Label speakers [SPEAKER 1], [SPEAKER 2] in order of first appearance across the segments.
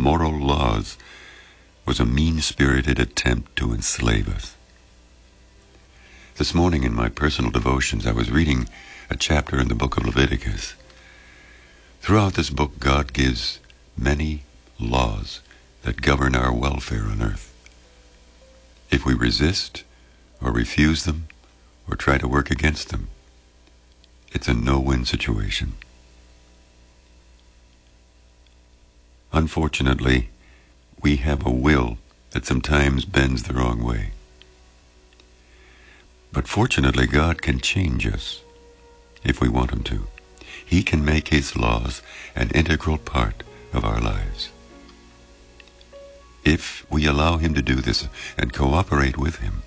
[SPEAKER 1] moral laws was a mean-spirited attempt to enslave us. This morning in my personal devotions, I was reading a chapter in the book of Leviticus. Throughout this book, God gives many laws that govern our welfare on earth. If we resist or refuse them or try to work against them, it's a no-win situation. Unfortunately, we have a will that sometimes bends the wrong way. But fortunately, God can change us if we want Him to. He can make His laws an integral part of our lives. If we allow Him to do this and cooperate with Him,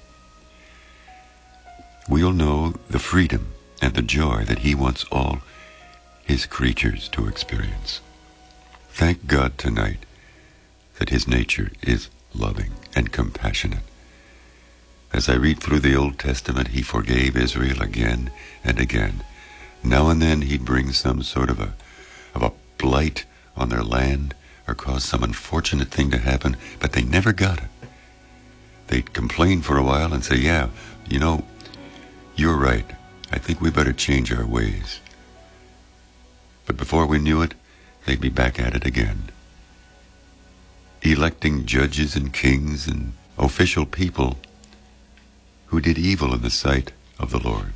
[SPEAKER 1] we'll know the freedom and the joy that He wants all His creatures to experience. Thank God tonight that His nature is loving and compassionate. As I read through the Old Testament, He forgave Israel again and again. Now and then He'd bring some sort of a blight on their land or cause some unfortunate thing to happen, but they never got it. They'd complain for a while and say, yeah, you're right. I think we better change our ways. But before we knew it, they'd be back at it again, electing judges and kings and official people who did evil in the sight of the Lord.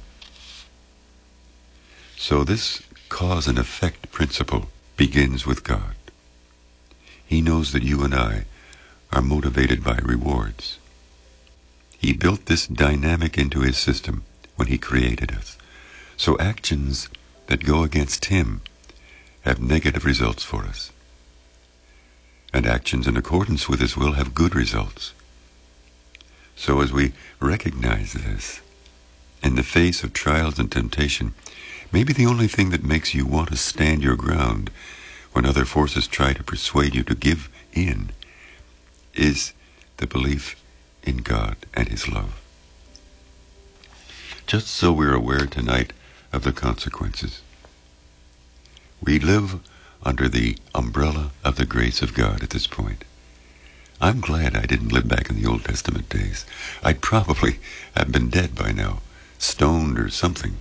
[SPEAKER 1] So this cause and effect principle begins with God. He knows that you and I are motivated by rewards. He built this dynamic into His system when He created us. So actions that go against Him have negative results for us. And actions in accordance with His will have good results. So as we recognize this, in the face of trials and temptation, maybe the only thing that makes you want to stand your ground when other forces try to persuade you to give in is the belief in God and His love. Just so we're aware tonight of the consequences. We live under the umbrella of the grace of God at this point. I'm glad I didn't live back in the Old Testament days. I'd probably have been dead by now, stoned or something.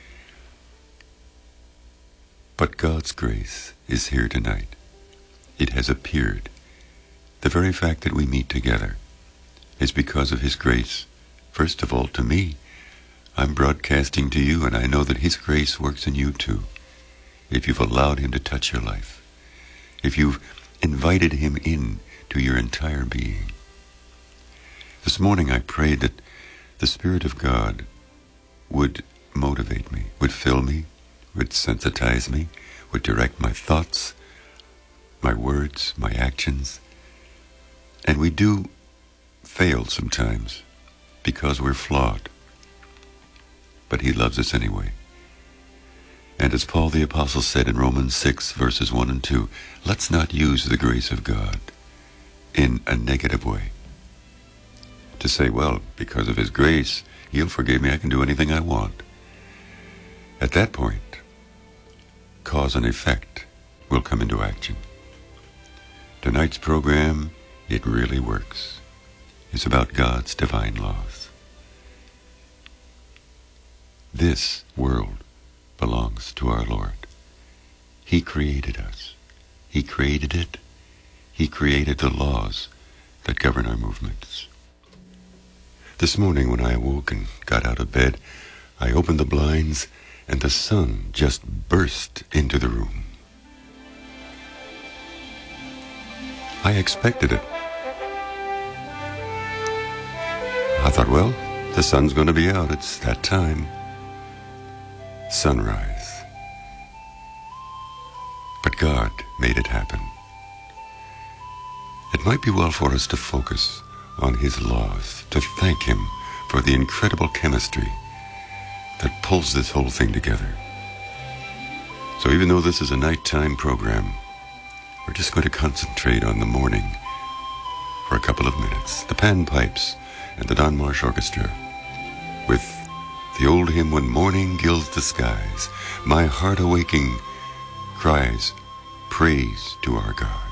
[SPEAKER 1] But God's grace is here tonight. It has appeared. The very fact that we meet together is because of His grace. First of all, to me, I'm broadcasting to you, and I know that His grace works in you too. If you've allowed Him to touch your life, if you've invited Him in to your entire being. This morning I prayed that the Spirit of God would motivate me, would fill me, would sensitize me, would direct my thoughts, my words, my actions. And we do fail sometimes because we're flawed. But He loves us anyway. And as Paul the Apostle said in Romans 6, verses 1 and 2, let's not use the grace of God in a negative way. To say, well, because of His grace, He'll forgive me, I can do anything I want. At that point, cause and effect will come into action. Tonight's program, it really works. It's about God's divine laws. This world belongs to our Lord. He created us. He created it. He created the laws that govern our movements. This morning when I awoke and got out of bed, I opened the blinds and the sun just burst into the room. I expected it. I thought, well, the sun's going to be out. It's that time. Sunrise. But God made it happen. It might be well for us to focus on His laws, to thank Him for the incredible chemistry that pulls this whole thing together. So even though this is a nighttime program, we're just going to concentrate on the morning for a couple of minutes. The panpipes and the Don Marsh Orchestra with the old hymn, When Morning Gilds the Skies, my heart awaking cries praise to our God.